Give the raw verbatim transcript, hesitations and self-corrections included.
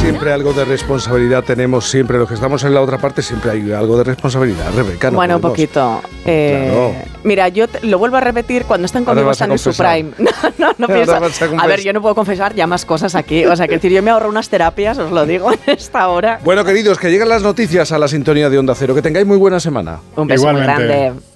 siempre algo de responsabilidad tenemos, siempre. Los que estamos en la otra parte siempre hay algo de responsabilidad, Rebeca. No bueno, un podemos. poquito. Eh, Claro. Mira, yo te, lo vuelvo a repetir, cuando están Ahora conmigo vas a están en su confesar. prime. No, no, no Ahora pienso. vas a A ver, confesar. yo no puedo confesar ya más cosas aquí. O sea, que decir, yo me ahorro unas terapias, os lo digo en esta hora. Bueno, queridos, que lleguen las noticias a la sintonía de Onda Cero. Que tengáis muy buena semana. Un beso Igualmente. muy grande.